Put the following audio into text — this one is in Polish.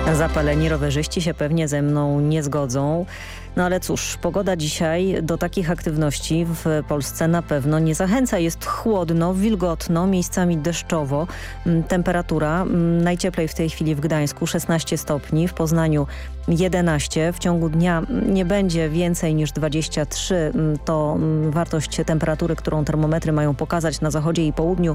Zapaleni rowerzyści się pewnie ze mną nie zgodzą. No ale cóż, pogoda dzisiaj do takich aktywności w Polsce na pewno nie zachęca. Jest chłodno, wilgotno, miejscami deszczowo. Temperatura najcieplej w tej chwili w Gdańsku 16 stopni, w Poznaniu 11. W ciągu dnia nie będzie więcej niż 23. To wartość temperatury, którą termometry mają pokazać na zachodzie i południu